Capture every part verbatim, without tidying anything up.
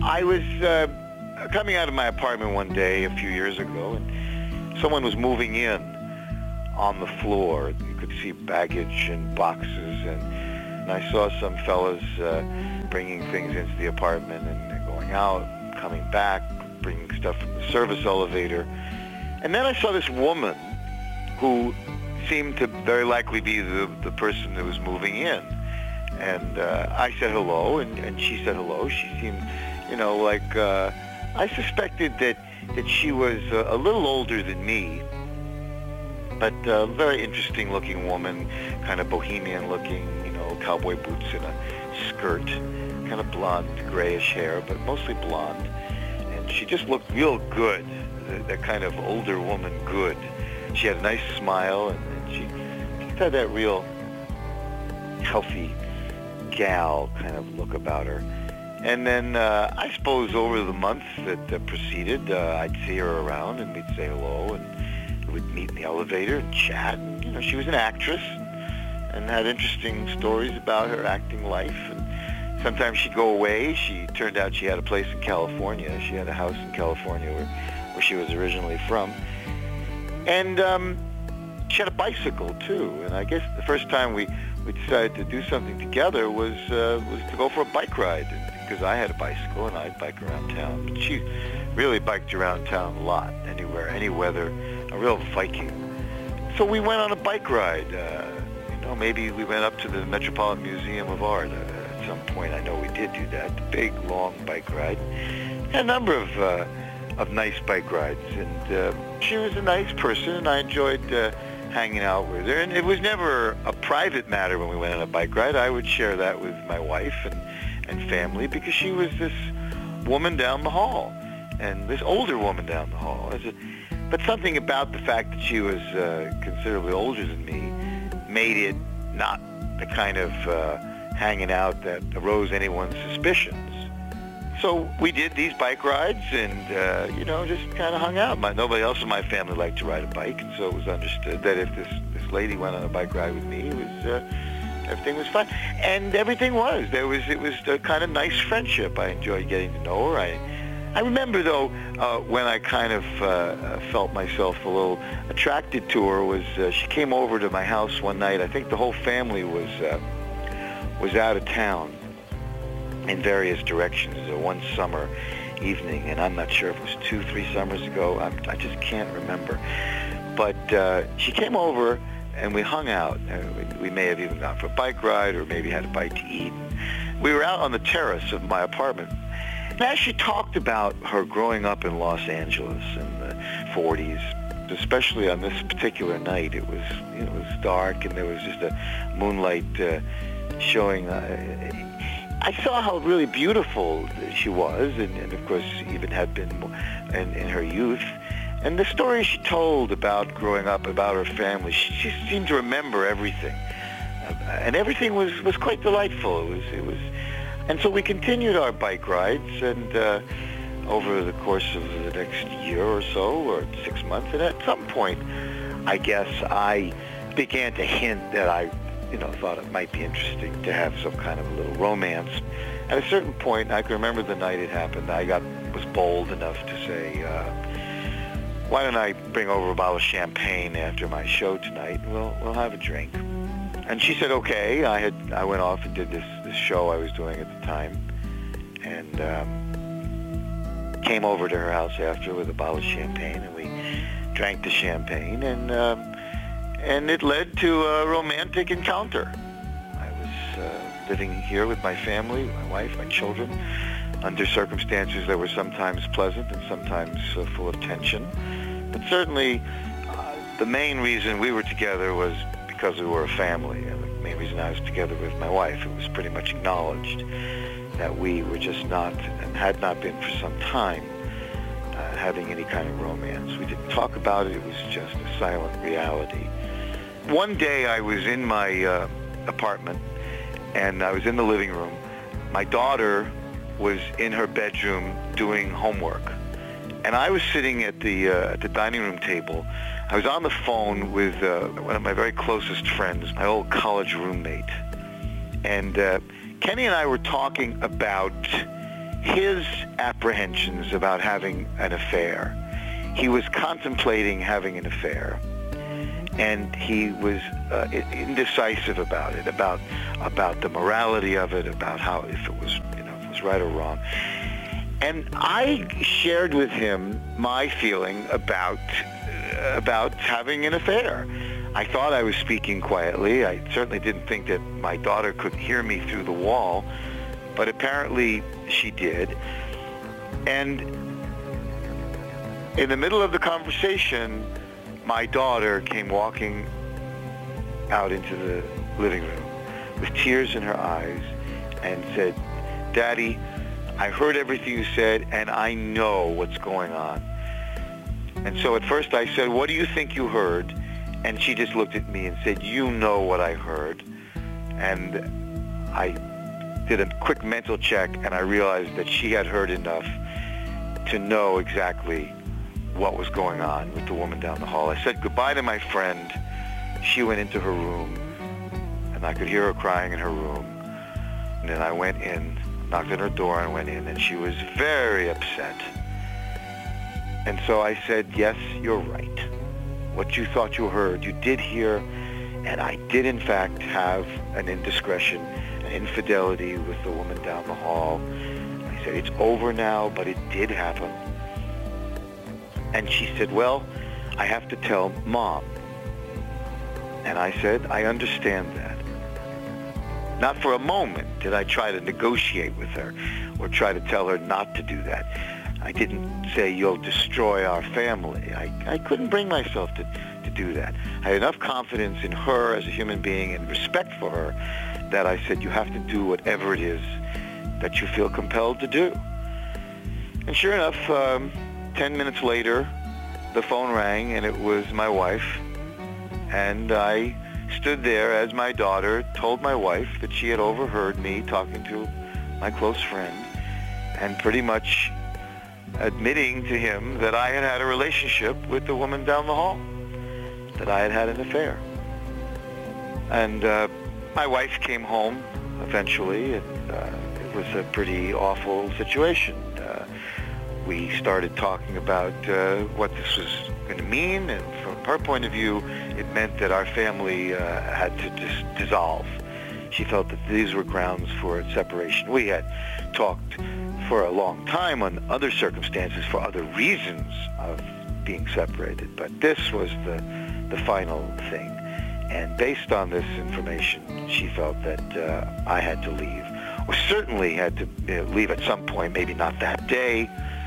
I was uh, coming out of my apartment one day a few years ago, and someone was moving in on the floor. You could see baggage and boxes, and, and I saw some fellas uh, bringing things into the apartment and, and going out, coming back, bringing stuff from the service elevator. And then I saw this woman who seemed to very likely be the, the person that was moving in. And uh, I said hello, and, and she said hello. She seemed, you know, like, uh, I suspected that, that she was a, a little older than me, but a very interesting looking woman, kind of bohemian looking, you know, cowboy boots and a skirt, kind of blonde, grayish hair, but mostly blonde. And she just looked real good, that, that kind of older woman good. She had a nice smile, and, and she just had that real healthy gal kind of look about her. And then uh, I suppose over the months that uh, preceded, uh, I'd see her around, and we'd say hello, and we'd meet in the elevator and chat. And, you know, she was an actress and, and had interesting stories about her acting life. And sometimes she'd go away. She turned out she had a place in California. She had a house in California where, where she was originally from. And um, she had a bicycle too. And I guess the first time we we decided to do something together was uh, was to go for a bike ride, because I had a bicycle and I'd bike around town. But she really biked around town a lot, anywhere, any weather, a real Viking. So we went on a bike ride. Uh, you know, maybe we went up to the Metropolitan Museum of Art uh, at some point. I know we did do that. The big, long bike ride. Had a number of uh, of nice bike rides, and uh, she was a nice person, and I enjoyed Uh, hanging out with her. And it was never a private matter when we went on a bike ride. I would share that with my wife and, and family, because she was this woman down the hall, and this older woman down the hall. But something about the fact that she was uh, considerably older than me made it not the kind of uh, hanging out that arose anyone's suspicions. So we did these bike rides, and, uh, you know, just kind of hung out. My, nobody else in my family liked to ride a bike, and so it was understood that if this, this lady went on a bike ride with me, it was, uh, everything was fun. And everything was. There was. It was a kind of nice friendship. I enjoyed getting to know her. I, I remember, though, uh, when I kind of uh, felt myself a little attracted to her was uh, she came over to my house one night. I think the whole family was uh, was out of town in various directions uh, one summer evening, and I'm not sure if it was two, three summers ago. I'm, I just can't remember. But uh, she came over, and we hung out. Uh, we, we may have even gone for a bike ride, or maybe had a bite to eat. We were out on the terrace of my apartment. And as she talked about her growing up in Los Angeles in the forties, especially on this particular night, it was, you know, it was dark, and there was just a moonlight uh, showing. Uh, I saw how really beautiful she was, and, and of course even had been in, in her youth. And the story she told about growing up, about her family, she, she seemed to remember everything, uh, and everything was, was quite delightful. It was, it was, and so we continued our bike rides, and uh, over the course of the next year or so, or six months, and at some point, I guess I began to hint that I you know, thought it might be interesting to have some kind of a little romance. At a certain point, I can remember the night it happened, I got was bold enough to say, uh, why don't I bring over a bottle of champagne after my show tonight, and we'll, we'll have a drink. And she said, okay. I had I went off and did this, this show I was doing at the time, and um, came over to her house after with a bottle of champagne, and we drank the champagne, and um, And it led to a romantic encounter. I was uh, living here with my family, my wife, my children, under circumstances that were sometimes pleasant and sometimes uh, full of tension. But certainly, uh, the main reason we were together was because we were a family. And the main reason I was together with my wife, it was pretty much acknowledged that we were just not, and had not been for some time, uh, having any kind of romance. We didn't talk about it. It was just a silent reality. One day I was in my uh, apartment, and I was in the living room. My daughter was in her bedroom doing homework, and I was sitting at the uh, at the dining room table. I was on the phone with uh, one of my very closest friends, my old college roommate, and uh, Kenny and I were talking about his apprehensions about having an affair. He was contemplating having an affair, and he was uh, indecisive about it, about about the morality of it, about how if it was, you know, if it was right or wrong. And I shared with him my feeling about uh, about having an affair. I thought I was speaking quietly. I certainly didn't think that my daughter could hear me through the wall, but apparently she did. And in the middle of the conversation, my daughter came walking out into the living room with tears in her eyes and said, "Daddy, I heard everything you said, and I know what's going on." And so at first I said, "What do you think you heard?" And she just looked at me and said, "You know what I heard." And I did a quick mental check, and I realized that she had heard enough to know exactly what was going on with the woman down the hall. I said goodbye to my friend. She went into her room, and I could hear her crying in her room. And then I went in, knocked on her door and went in, and she was very upset. And so I said, "Yes, you're right. What you thought you heard, you did hear, and I did in fact have an indiscretion, an infidelity with the woman down the hall." I said, "It's over now, but it did happen." And she said, "Well, I have to tell Mom." And I said, "I understand that." Not for a moment did I try to negotiate with her or try to tell her not to do that. I didn't say, "You'll destroy our family." I, I couldn't bring myself to, to do that. I had enough confidence in her as a human being and respect for her that I said, "You have to do whatever it is that you feel compelled to do." And sure enough, um, ten minutes later, the phone rang, and it was my wife. And I stood there as my daughter told my wife that she had overheard me talking to my close friend and pretty much admitting to him that I had had a relationship with the woman down the hall, that I had had an affair. And uh, my wife came home eventually, and uh, it was a pretty awful situation. Uh, we started talking about uh, what this was going to mean, and from her point of view, it meant that our family uh, had to dis- dissolve. She felt that these were grounds for separation. We had talked for a long time on other circumstances for other reasons of being separated, but this was the the final thing. And based on this information, she felt that uh, I had to leave, or certainly had to you know, leave at some point, maybe not that day.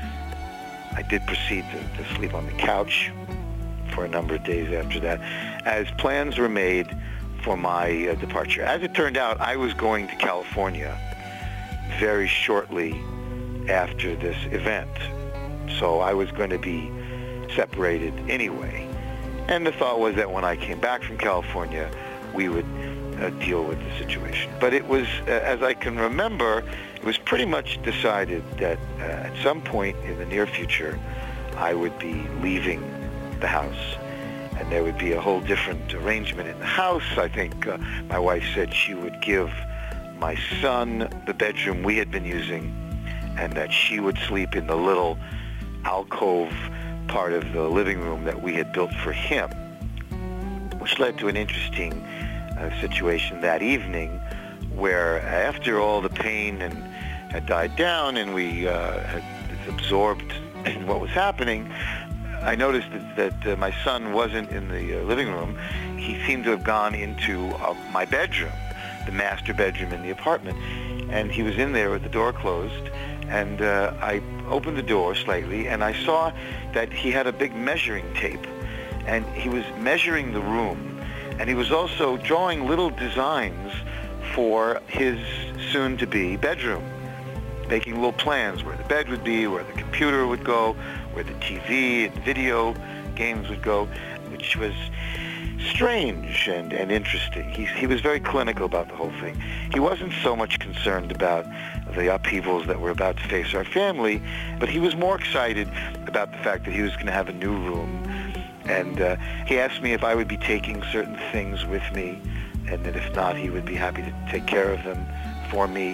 I did proceed to, to sleep on the couch for a number of days after that, as plans were made for my uh, departure. As it turned out, I was going to California very shortly after this event, so I was going to be separated anyway. And the thought was that when I came back from California, we would uh, deal with the situation. But it was, uh, as I can remember, it was pretty much decided that uh, at some point in the near future, I would be leaving the house, and there would be a whole different arrangement in the house. I think uh, my wife said she would give my son the bedroom we had been using, and that she would sleep in the little alcove part of the living room that we had built for him, which led to an interesting uh, situation that evening, where after all the pain and had died down and we uh, had absorbed what was happening, I noticed that, that uh, my son wasn't in the uh, living room. He seemed to have gone into uh, my bedroom, the master bedroom in the apartment, and he was in there with the door closed. And uh, I opened the door slightly, and I saw that he had a big measuring tape, and he was measuring the room, and he was also drawing little designs for his soon-to-be bedroom, making little plans where the bed would be, where the computer would go, where the T V and video games would go, which was strange and, and interesting. He, he was very clinical about the whole thing. He wasn't so much concerned about the upheavals that were about to face our family, but he was more excited about the fact that he was going to have a new room. And uh, he asked me if I would be taking certain things with me, and that if not, he would be happy to take care of them for me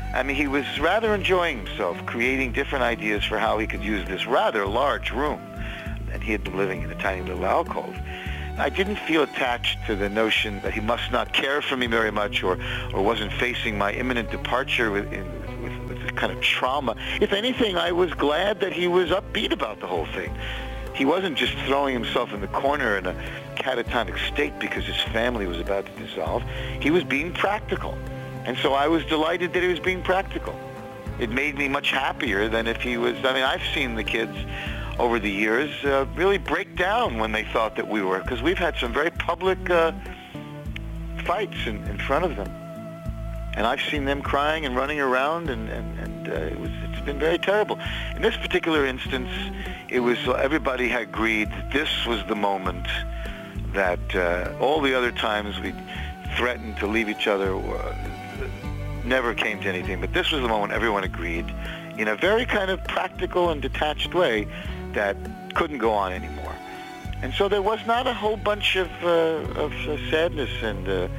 I mean, he was rather enjoying himself, creating different ideas for how he could use this rather large room. And he had been living in a tiny little alcove. I didn't feel attached to the notion that he must not care for me very much, or, or wasn't facing my imminent departure with, in, with, with this kind of trauma. If anything, I was glad that he was upbeat about the whole thing. He wasn't just throwing himself in the corner in a catatonic state because his family was about to dissolve. He was being practical. And so I was delighted that he was being practical. It made me much happier than if he was, I mean, I've seen the kids over the years uh, really break down when they thought that we were, because we've had some very public uh, fights in, in front of them. And I've seen them crying and running around, and, and, and uh, it was, it's been very terrible. In this particular instance, it was, uh, everybody had agreed that this was the moment that uh, all the other times we threatened to leave each other uh, never came to anything, but this was the moment everyone agreed in a very kind of practical and detached way that couldn't go on anymore. And so there was not a whole bunch of, uh, of uh, sadness and, uh,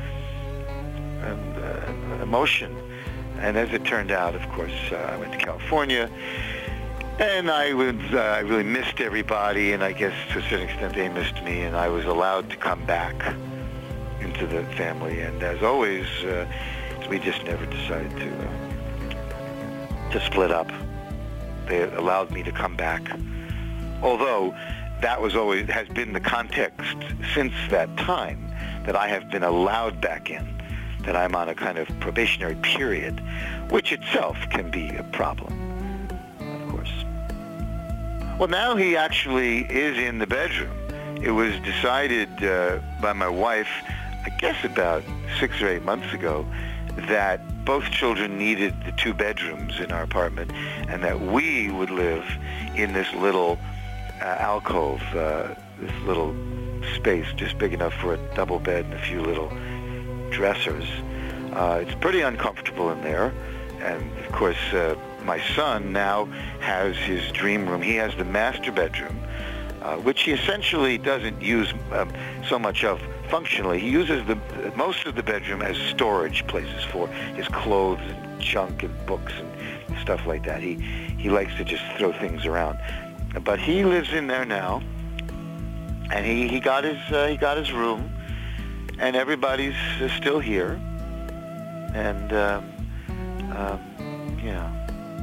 and uh, emotion. And as it turned out, of course, uh, I went to California, and I was, uh, I really missed everybody, and I guess to a certain extent they missed me, and I was allowed to come back into the family. And as always, uh, we just never decided to uh, to split up. They allowed me to come back, although that was always has been the context since that time, that I have been allowed back in, that I'm on a kind of probationary period, which itself can be a problem, of course. Well, now he actually is in the bedroom. It was decided uh, by my wife, I guess about six or eight months ago, that both children needed the two bedrooms in our apartment, and that we would live in this little uh, alcove, uh, this little space just big enough for a double bed and a few little dressers. Uh, it's pretty uncomfortable in there, and of course uh, my son now has his dream room. He has the master bedroom, uh, which he essentially doesn't use um, so much of functionally. He uses the most of the bedroom as storage places for his clothes and junk and books and stuff like that. He he likes to just throw things around. But he lives in there now, and he, he got his uh, he got his room, and everybody's uh, still here, and um, um, yeah.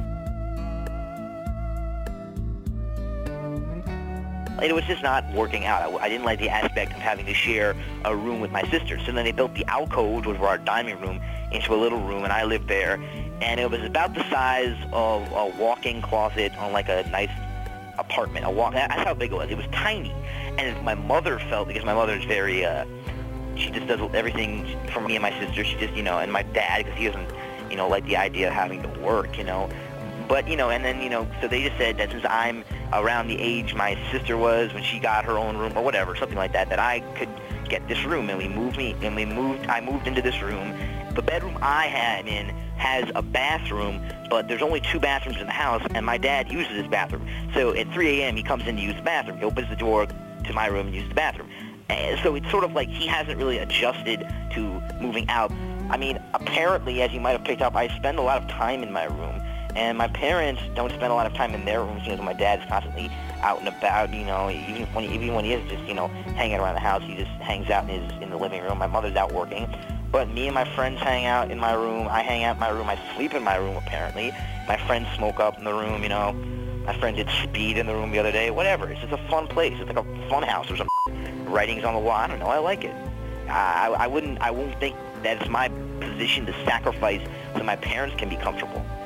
It was just not working out. I, I didn't like the aspect of having to share a room with my sister. So then they built the alcove, which was our dining room, into a little room, and I lived there. And it was about the size of a walk-in closet on like a nice apartment. A walk. That's how big it was. It was tiny. And my mother felt, because my mother's very, uh, she just does everything for me and my sister. She just, you know, and my dad, because he doesn't, you know, like the idea of having to work, you know. But, you know, and then, you know, so they just said that since I'm around the age my sister was when she got her own room or whatever, something like that, that I could get this room. And we moved me, and we moved, I moved into this room. The bedroom I had in has a bathroom, but there's only two bathrooms in the house, and my dad uses his bathroom. So at three a m he comes in to use the bathroom. He opens the door to my room and uses the bathroom. And so it's sort of like he hasn't really adjusted to moving out. I mean, apparently, as you might have picked up, I spend a lot of time in my room. And my parents don't spend a lot of time in their rooms, you know, my dad's constantly out and about, you know, even when he, even when he is just, you know, hanging around the house, he just hangs out in his in the living room. My mother's out working. But me and my friends hang out in my room. I hang out in my room. I sleep in my room, apparently. My friends smoke up in the room, you know. My friend did speed in the room the other day. Whatever. It's just a fun place. It's like a fun house or some writings on the wall. I don't know. I like it. I, I wouldn't, I won't think that it's my position to sacrifice so my parents can be comfortable.